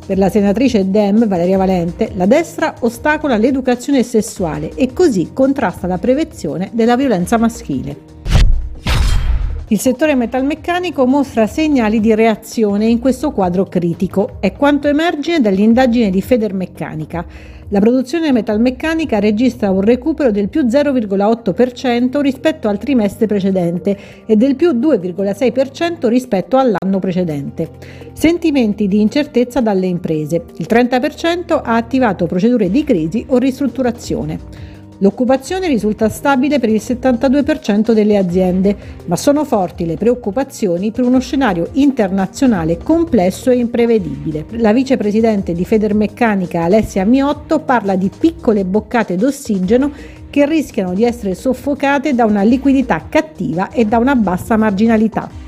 Per la senatrice Dem, Valeria Valente, la destra ostacola l'educazione sessuale e così contrasta la prevenzione della violenza maschile. Il settore metalmeccanico mostra segnali di reazione in questo quadro critico, è quanto emerge dall'indagine di Federmeccanica. La produzione metalmeccanica registra un recupero del più 0,8% rispetto al trimestre precedente e del più 2,6% rispetto all'anno precedente. Sentimenti di incertezza dalle imprese. Il 30% ha attivato procedure di crisi o ristrutturazione. L'occupazione risulta stabile per il 72% delle aziende, ma sono forti le preoccupazioni per uno scenario internazionale complesso e imprevedibile. La vicepresidente di Federmeccanica Alessia Miotto parla di piccole boccate d'ossigeno che rischiano di essere soffocate da una liquidità cattiva e da una bassa marginalità.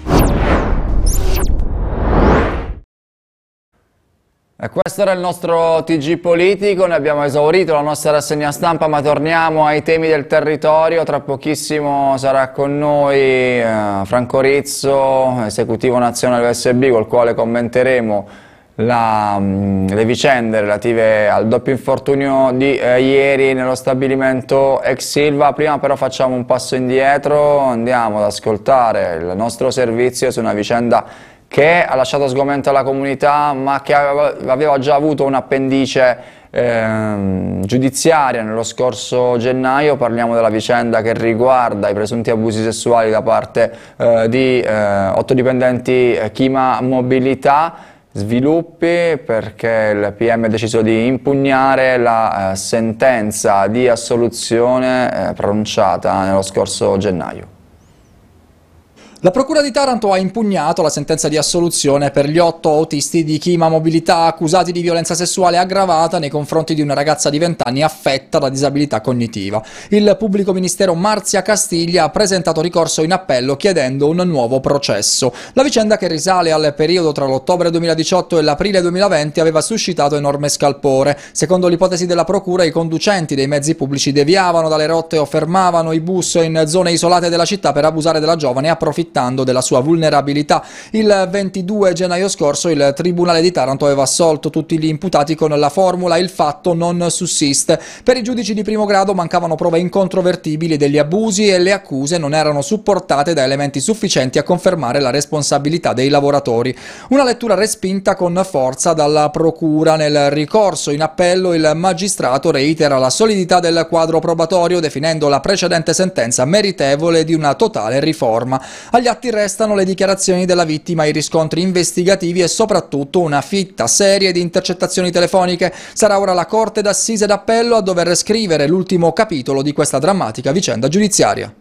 E questo era il nostro TG politico, ne abbiamo esaurito la nostra rassegna stampa, ma torniamo ai temi del territorio. Tra pochissimo sarà con noi Franco Rizzo, esecutivo nazionale USB, col quale commenteremo le vicende relative al doppio infortunio di ieri nello stabilimento ex Silva. Prima però facciamo un passo indietro, andiamo ad ascoltare il nostro servizio su una vicenda che ha lasciato sgomenta la comunità, ma che aveva già avuto un'appendice giudiziaria nello scorso gennaio. Parliamo della vicenda che riguarda i presunti abusi sessuali da parte di 8 dipendenti Chima Mobilità. Sviluppi perché il PM ha deciso di impugnare la sentenza di assoluzione pronunciata nello scorso gennaio. La Procura di Taranto ha impugnato la sentenza di assoluzione per gli 8 autisti di Chima Mobilità accusati di violenza sessuale aggravata nei confronti di una ragazza di 20 anni affetta da disabilità cognitiva. Il pubblico ministero Marzia Castiglia ha presentato ricorso in appello chiedendo un nuovo processo. La vicenda, che risale al periodo tra l'ottobre 2018 e l'aprile 2020, aveva suscitato enorme scalpore. Secondo l'ipotesi della Procura, i conducenti dei mezzi pubblici deviavano dalle rotte o fermavano i bus in zone isolate della città per abusare della giovane, approfittando della sua vulnerabilità. Il 22 gennaio scorso il Tribunale di Taranto aveva assolto tutti gli imputati con la formula "il fatto non sussiste". Per i giudici di primo grado mancavano prove incontrovertibili degli abusi e le accuse non erano supportate da elementi sufficienti a confermare la responsabilità dei lavoratori. Una lettura respinta con forza dalla Procura. Nel ricorso in appello il magistrato reitera la solidità del quadro probatorio, definendo la precedente sentenza meritevole di una totale riforma. Agli atti restano le dichiarazioni della vittima, i riscontri investigativi e soprattutto una fitta serie di intercettazioni telefoniche. Sarà ora la Corte d'Assise d'Appello a dover scrivere l'ultimo capitolo di questa drammatica vicenda giudiziaria.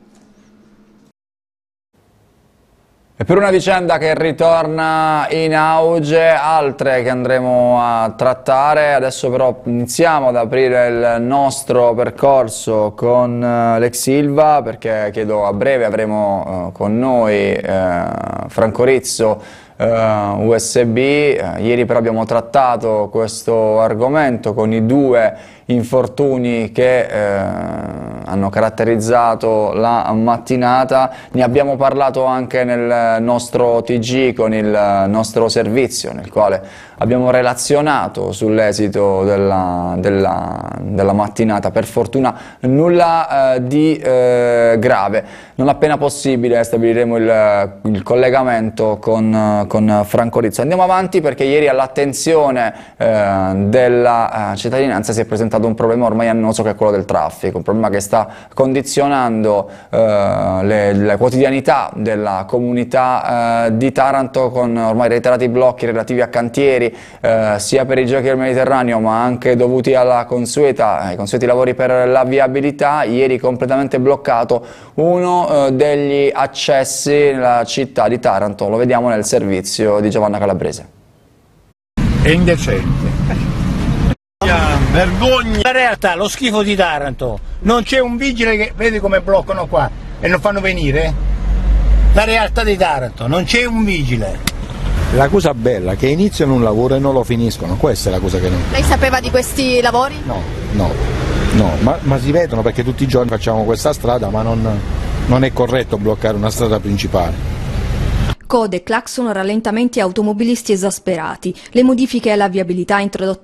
E per una vicenda che ritorna in auge, altre che andremo a trattare. Adesso però iniziamo ad aprire il nostro percorso con l'ex Silva, perché chiedo a breve avremo con noi Franco Rizzo, USB. Ieri però abbiamo trattato questo argomento con i 2 infortuni che hanno caratterizzato la mattinata. Ne abbiamo parlato anche nel nostro TG con il nostro servizio, nel quale abbiamo relazionato sull'esito della mattinata. Per fortuna nulla di grave. Non appena possibile stabiliremo il collegamento con Franco Rizzo. Andiamo avanti, perché ieri all'attenzione della cittadinanza si è presentato un problema ormai annoso, che è quello del traffico, un problema che sta condizionando le quotidianità della comunità di Taranto, con ormai reiterati blocchi relativi a cantieri sia per i giochi del Mediterraneo, ma anche dovuti ai consueti lavori per la viabilità. Ieri completamente bloccato uno degli accessi nella città di Taranto, lo vediamo nel servizio di Giovanna Calabrese. È indecente. Vergogna! La realtà, lo schifo di Taranto, non c'è un vigile che vedi come bloccano qua e non fanno venire? La realtà di Taranto, non c'è un vigile. La cosa bella è che iniziano un lavoro e non lo finiscono, questa è la cosa che non... Lei sapeva di questi lavori? No, ma si vedono, perché tutti i giorni facciamo questa strada, ma non è corretto bloccare una strada principale. code, clacson, rallentamenti e automobilisti esasperati. Le modifiche alla viabilità introdotte